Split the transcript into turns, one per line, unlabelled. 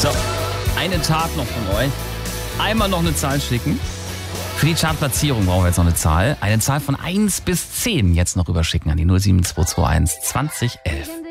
So, einen Tat noch von euch. Einmal noch eine Zahl schicken. Für die Chartplatzierung brauchen wir jetzt noch eine Zahl. Eine Zahl von 1 bis 10 jetzt noch rüberschicken an die 07221 2011.